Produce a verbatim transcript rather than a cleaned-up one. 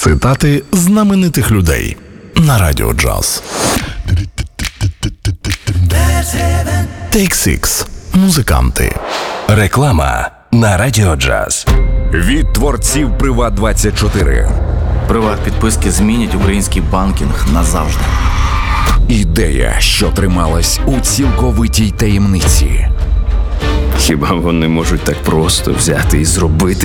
Цитати знаменитих людей на Радіо Джаз. Take Six. Музиканти. Реклама на Радіо Джаз. Від творців Приват двадцять чотири. Приват-підписки змінять український банкінг назавжди. Ідея, що трималась у цілковитій таємниці. Хіба вони можуть так просто взяти і зробити